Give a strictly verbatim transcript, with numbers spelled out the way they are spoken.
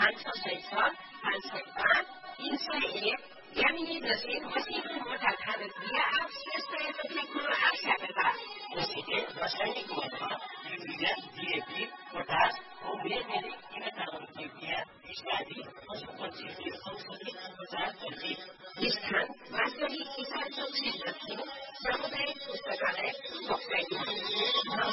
पाँच सौ छ पाँच सय पाँच तीन सय एक यामिनी जैसे मशीनों मोटा खाद दिया आप श्रेष्ठ एसोफिक आवश्यकता उसके रासायनिक मदद यूरिया डीएपी पोटास और मेरे कीटनाशकों की क्रिया इत्यादि पशु पक्षी के औषधि उपचार करती स्थान वास्तविक किसान चौक से